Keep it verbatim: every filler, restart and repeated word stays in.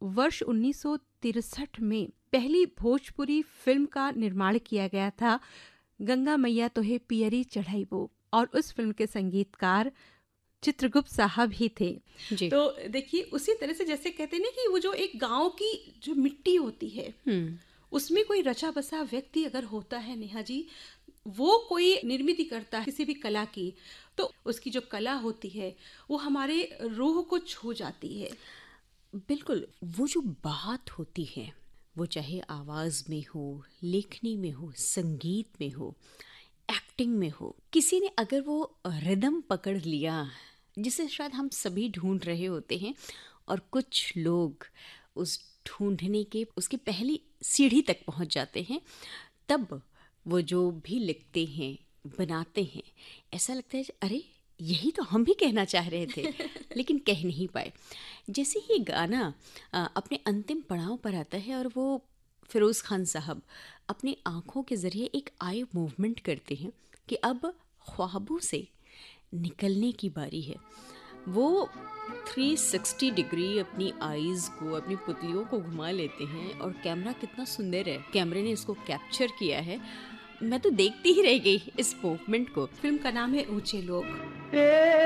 वर्ष उन्नीस सौ तिरसठ में पहली भोजपुरी फिल्म का निर्माण किया गया था, गंगा मैया तोहे पियरी चढ़ाई वो, और उस फिल्म के संगीतकार चित्रगुप्त साहब ही थे जी। तो देखिए उसी तरह से जैसे कहते हैं ना कि वो जो एक गांव की जो मिट्टी होती है हम्म उसमें कोई रचा बसा व्यक्ति अगर होता है नेहा जी, वो कोई निर्मित करता है किसी भी कला की, तो उसकी जो कला होती है वो हमारे रूह को छू जाती है। बिल्कुल, वो जो बात होती है वो चाहे आवाज में हो, लेखनी में हो, संगीत में हो, एक्टिंग में हो, किसी ने अगर वो रिदम पकड़ लिया जिसे शायद हम सभी ढूंढ रहे होते हैं, और कुछ लोग उस ढूंढने के उसकी पहली सीढ़ी तक पहुंच जाते हैं, तब वो जो भी लिखते हैं, बनाते हैं, ऐसा लगता है अरे यही तो हम भी कहना चाह रहे थे लेकिन कह नहीं पाए। जैसे ही गाना अ, अपने अंतिम पड़ाव पर आता है और वो फिरोज़ खान साहब अपनी आंखों के ज़रिए एक आई मूवमेंट करते हैं कि अब ख्वाबों से निकलने की बारी है, वो तीन सौ साठ डिग्री अपनी आईज को, अपनी पुतलियों को घुमा लेते हैं, और कैमरा कितना सुंदर है, कैमरे ने इसको कैप्चर किया है। मैं तो देखती ही रह गई इस मूवमेंट को। फिल्म का नाम है ऊंचे लोग।